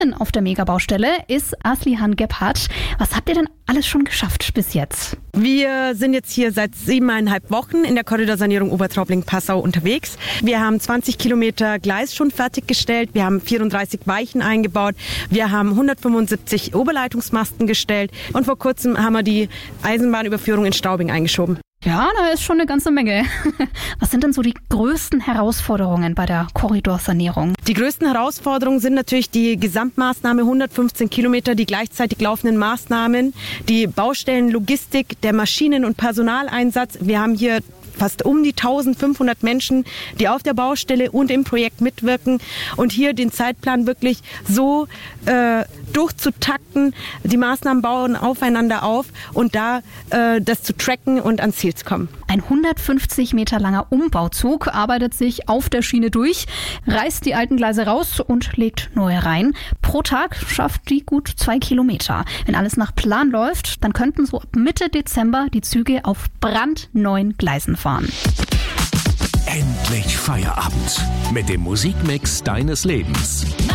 Auf der Megabaustelle ist Aslihan Gebhardt. Was habt ihr denn alles schon geschafft bis jetzt? Wir sind jetzt hier seit 7,5 Wochen in der Korridorsanierung Obertraubling-Passau unterwegs. Wir haben 20 Kilometer Gleis schon fertiggestellt. Wir haben 34 Weichen eingebaut. Wir haben 175 Oberleitungsmasten gestellt. Und vor kurzem haben wir die Eisenbahnüberführung in Staubing eingeschoben. Ja, da ist schon eine ganze Menge. Was sind denn so die größten Herausforderungen bei der Korridorsanierung? Die größten Herausforderungen sind natürlich die Gesamtmaßnahme 115 Kilometer, die gleichzeitig laufenden Maßnahmen, die Baustellenlogistik, der Maschinen- und Personaleinsatz. Wir haben hier fast um die 1500 Menschen, die auf der Baustelle und im Projekt mitwirken und hier den Zeitplan wirklich so durchzutakten. Die Maßnahmen bauen aufeinander auf und da das zu tracken und ans Ziel zu kommen. Ein 150 Meter langer Umbauzug arbeitet sich auf der Schiene durch, reißt die alten Gleise raus und legt neue rein. Pro Tag schafft die gut 2 Kilometer. Wenn alles nach Plan läuft, dann könnten so ab Mitte Dezember die Züge auf brandneuen Gleisen fahren. Endlich Feierabend mit dem Musikmix deines Lebens.